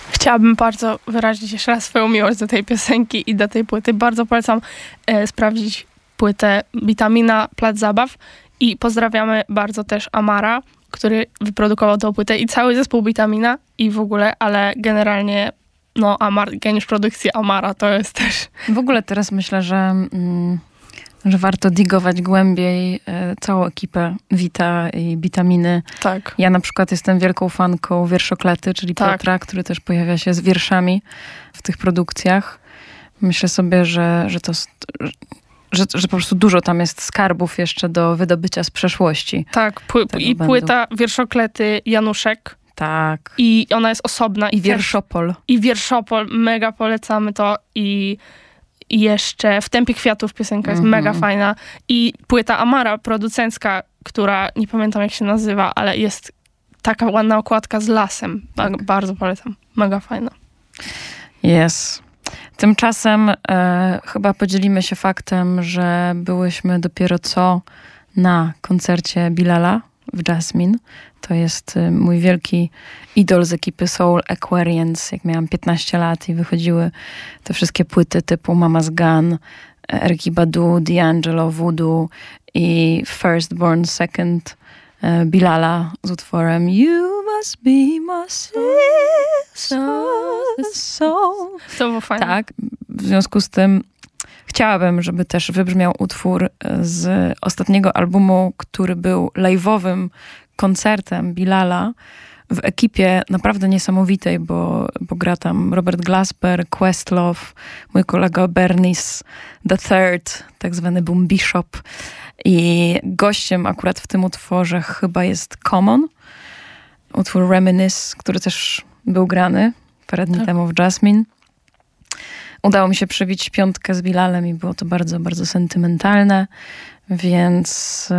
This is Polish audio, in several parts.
Chciałabym bardzo wyrazić jeszcze raz swoją miłość do tej piosenki i do tej płyty. Bardzo polecam sprawdzić płytę Bitamina, Plac Zabaw i pozdrawiamy bardzo też Amara, który wyprodukował tę płytę i cały zespół Bitamina i w ogóle, ale generalnie geniusz produkcji Amara to jest też... W ogóle teraz myślę, że warto digować głębiej całą ekipę Vita i Bitaminy. Tak. Ja na przykład jestem wielką fanką Wierszoklety, czyli Piotra, który też pojawia się z wierszami w tych produkcjach. Myślę sobie, że po prostu dużo tam jest skarbów jeszcze do wydobycia z przeszłości. Tak, płyta Wierszoklety Januszek. Tak. I ona jest osobna. I Wierszopol. I Wierszopol, mega polecamy to. I jeszcze W tempie kwiatów piosenka jest mega fajna. I płyta Amara, producencka, która nie pamiętam jak się nazywa, ale jest taka ładna okładka z lasem. Tak. Bardzo polecam. Mega fajna. Jest. Tymczasem chyba podzielimy się faktem, że byłyśmy dopiero co na koncercie Bilala w Jasmine. To jest mój wielki idol z ekipy Soul Aquarians. Jak miałam 15 lat i wychodziły te wszystkie płyty typu Mama's Gun, Erykki Badu, D'Angelo, Voodoo i First Born Second Bilala z utworem You must be my sister soul. To było fajne. Tak, w związku z tym chciałabym, żeby też wybrzmiał utwór z ostatniego albumu, który był live'owym koncertem Bilala w ekipie naprawdę niesamowitej, bo gra tam Robert Glasper, Questlove, mój kolega Bernice the Third, tak zwany Boom Bishop. I gościem akurat w tym utworze chyba jest Common. Utwór Reminisce, który też był grany parę dni temu w Jasmine. Udało mi się przebić 5 z Bilalem i było to bardzo, bardzo sentymentalne, więc...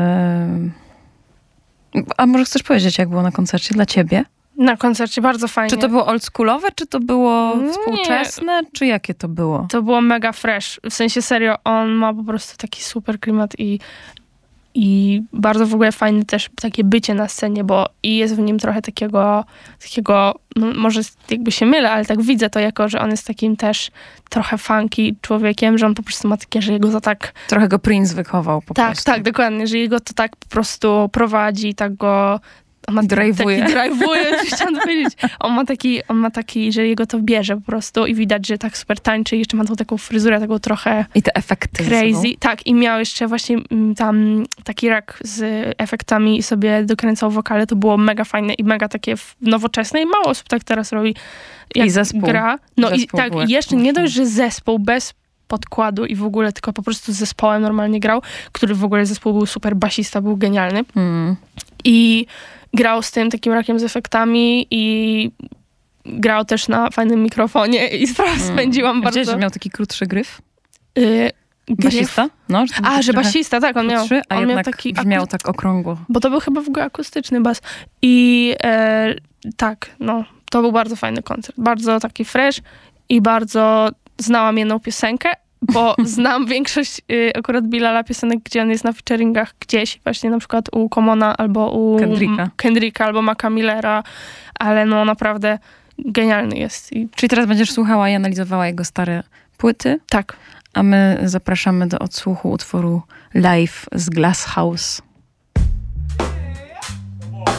A może chcesz powiedzieć, jak było na koncercie dla ciebie? Na koncercie bardzo fajnie. Czy to było oldschoolowe, czy to było współczesne, czy jakie to było? To było mega fresh. W sensie serio, on ma po prostu taki super klimat i bardzo w ogóle fajne też takie bycie na scenie, bo i jest w nim trochę takiego no może jakby się mylę, ale tak widzę to jako, że on jest takim też trochę funky człowiekiem, że on po prostu ma takie, że jego to tak... Trochę go Prince wychował po prostu. Tak, dokładnie, że jego to tak po prostu prowadzi, tak go... Drive'uje, chciałam powiedzieć. On ma taki, że jego to bierze po prostu i widać, że tak super tańczy i jeszcze ma tą taką fryzurę, taką trochę... I te efekty. Crazy. Tak, i miał jeszcze właśnie tam taki rak z efektami i sobie dokręcał wokale. To było mega fajne i mega takie nowoczesne i mało osób tak teraz robi, jak i zespół. Gra. No i tak, jeszcze nie dość, że zespół bez podkładu i w ogóle tylko po prostu z zespołem normalnie grał, który w ogóle zespół był super, basista był genialny. I grał z tym takim rakiem z efektami i grał też na fajnym mikrofonie i spędziłam bardzo... Gdzieś miał taki krótszy gryf? Basista? No, że basista, tak, on miał. A on jednak taki, brzmiał tak okrągło. Bo to był chyba w ogóle akustyczny bas. I tak, no, to był bardzo fajny koncert. Bardzo taki fresh i bardzo znałam jedną piosenkę, bo znam większość akurat Bilala piosenek, gdzie on jest na featuringach gdzieś, właśnie na przykład u Commona albo u Kendricka albo Maca Millera, ale no naprawdę genialny jest. Czyli teraz będziesz słuchała i analizowała jego stare płyty? Tak. A my zapraszamy do odsłuchu utworu Live z Glass House.